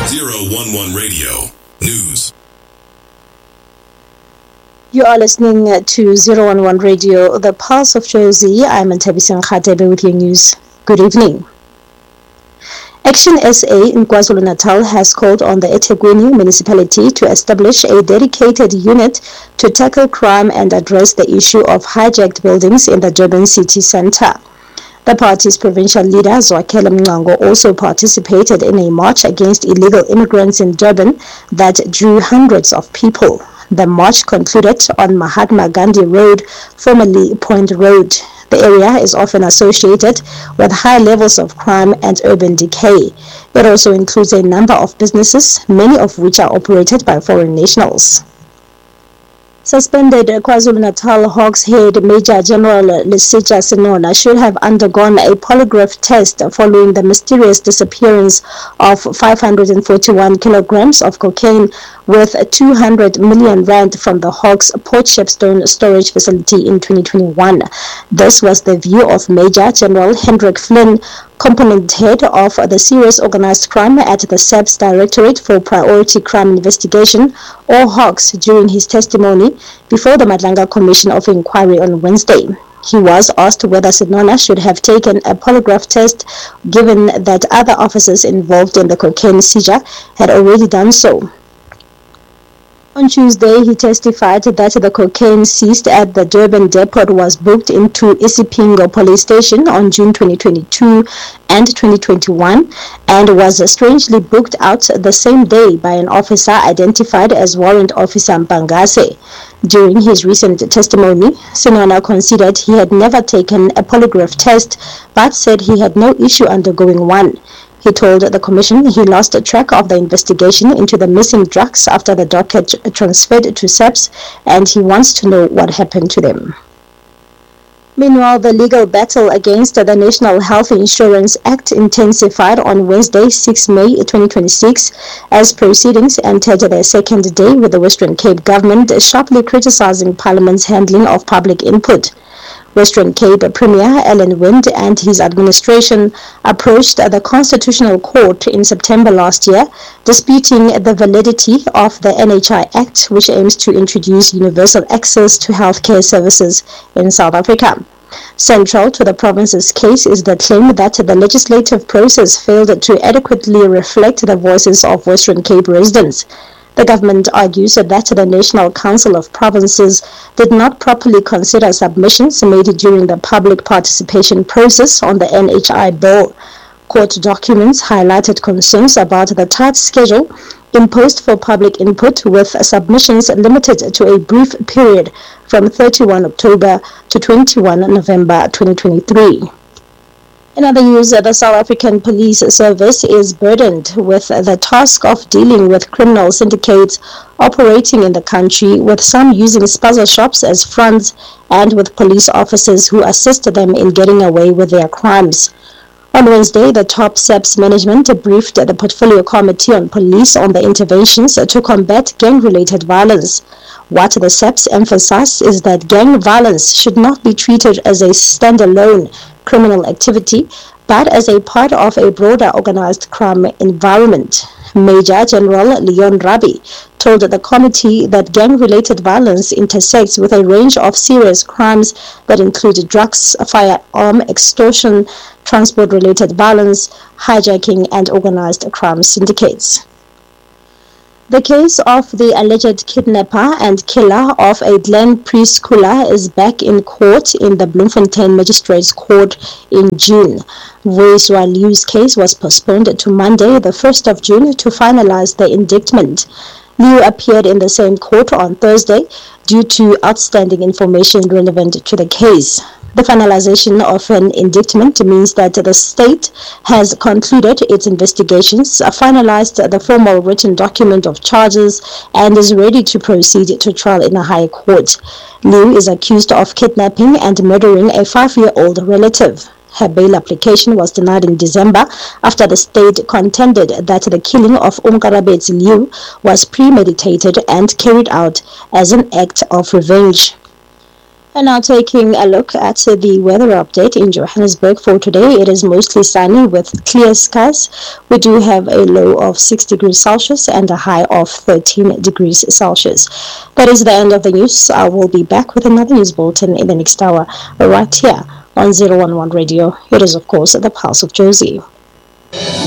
011 Radio News. You are listening to 011 Radio, the Pulse of Jozi. I'm Ntabiseng Khatebe with your news. Good evening. Action SA in KwaZulu-Natal has called on the eThekwini municipality to establish a dedicated unit to tackle crime and address the issue of hijacked buildings in the Durban city centre. The party's provincial leader, Zwakele Mnqango, also participated in a march against illegal immigrants in Durban that drew hundreds of people. The march concluded on Mahatma Gandhi Road, formerly Point Road. The area is often associated with high levels of crime and urban decay. It also includes a number of businesses, many of which are operated by foreign nationals. Suspended KwaZulu-Natal Hawks head Major General Lesetja Senona should have undergone a polygraph test following the mysterious disappearance of 541 kilograms of cocaine worth 200 million rand from the Hawks Port Shepstone storage facility in 2021. This was the view of Major General Hendrik Flynn, component head of the Serious Organized Crime at the SAPS Directorate for Priority Crime Investigation, or Hawks, during his testimony before the Madlanga Commission of Inquiry on Wednesday. He was asked whether Senona should have taken a polygraph test, given that other officers involved in the cocaine seizure had already done so. On Tuesday, he testified that the cocaine seized at the Durban depot was booked into Isipingo police station on June 2022 and 2021 and was strangely booked out the same day by an officer identified as Warrant Officer Mpangase. During his recent testimony, Senona considered he had never taken a polygraph test but said he had no issue undergoing one. He told the commission he lost track of the investigation into the missing drugs after the docket transferred to SAPS, and he wants to know what happened to them. Meanwhile, the legal battle against the National Health Insurance Act intensified on Wednesday, 6 May 2026, as proceedings entered their second day, with the Western Cape government sharply criticizing Parliament's handling of public input. Western Cape Premier Alan Wind and his administration approached the Constitutional Court in September last year, disputing the validity of the NHI Act, which aims to introduce universal access to healthcare services in South Africa. Central to the province's case is the claim that the legislative process failed to adequately reflect the voices of Western Cape residents. The government argues that the National Council of Provinces did not properly consider submissions made during the public participation process on the NHI bill. Court documents highlighted concerns about the tight schedule imposed for public input, with submissions limited to a brief period from 31 October to 21 November 2023. In other news, the South African Police Service is burdened with the task of dealing with criminal syndicates operating in the country, with some using spaza shops as fronts and with police officers who assist them in getting away with their crimes. On Wednesday, the top SAPS management briefed the Portfolio Committee on Police on the interventions to combat gang-related violence. What the SAPS emphasized is that gang violence should not be treated as a standalone criminal activity, but as a part of a broader organized crime environment. Major General Leon Rabie told the committee that gang-related violence intersects with a range of serious crimes that include drugs, firearm, extortion, transport-related violence, hijacking, and organized crime syndicates. The case of the alleged kidnapper and killer of a Glen preschooler is back in court in the Bloemfontein Magistrates Court in June. Voiswa Liu's case was postponed to Monday, the 1st of June, to finalize the indictment. Liu appeared in the same court on Thursday due to outstanding information relevant to the case. The finalization of an indictment means that the state has concluded its investigations, finalized the formal written document of charges, and is ready to proceed to trial in a high court. Liu is accused of kidnapping and murdering a 5-year-old relative. Her bail application was denied in December after the state contended that the killing of Umkarabetsi Liu was premeditated and carried out as an act of revenge. And now taking a look at the weather update in Johannesburg for today. It is mostly sunny with clear skies. We do have a low of 6 degrees Celsius and a high of 13 degrees Celsius. That is the end of the news. I will be back with another news bulletin in the next hour right here on 011 Radio. It is, of course, the Pulse of Jozi.